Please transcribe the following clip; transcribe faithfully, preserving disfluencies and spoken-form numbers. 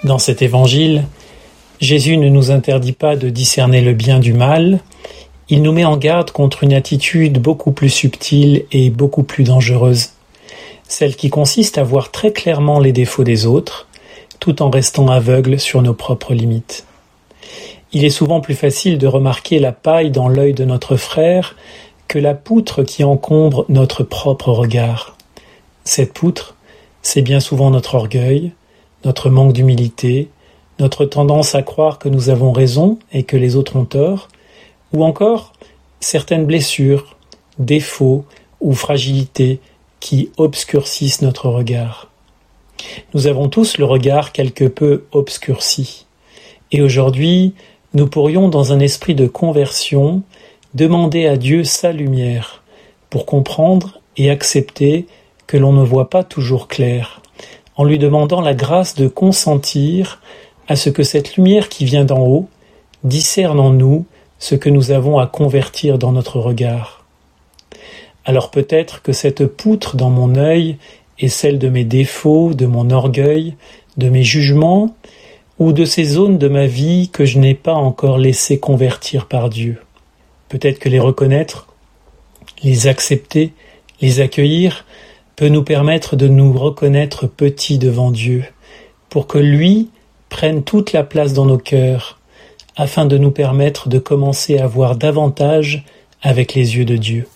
Dans cet évangile, Jésus ne nous interdit pas de discerner le bien du mal, il nous met en garde contre une attitude beaucoup plus subtile et beaucoup plus dangereuse, celle qui consiste à voir très clairement les défauts des autres, tout en restant aveugle sur nos propres limites. Il est souvent plus facile de remarquer la paille dans l'œil de notre frère que la poutre qui encombre notre propre regard. Cette poutre, c'est bien souvent notre orgueil, notre manque d'humilité, notre tendance à croire que nous avons raison et que les autres ont tort, ou encore certaines blessures, défauts ou fragilités qui obscurcissent notre regard. Nous avons tous le regard quelque peu obscurci, et aujourd'hui, nous pourrions, dans un esprit de conversion, demander à Dieu sa lumière pour comprendre et accepter que l'on ne voit pas toujours clair, en lui demandant la grâce de consentir à ce que cette lumière qui vient d'en haut discerne en nous ce que nous avons à convertir dans notre regard. Alors peut-être que cette poutre dans mon œil est celle de mes défauts, de mon orgueil, de mes jugements, ou de ces zones de ma vie que je n'ai pas encore laissé convertir par Dieu. Peut-être que les reconnaître, les accepter, les accueillir, peut nous permettre de nous reconnaître petits devant Dieu, pour que lui prenne toute la place dans nos cœurs, afin de nous permettre de commencer à voir davantage avec les yeux de Dieu.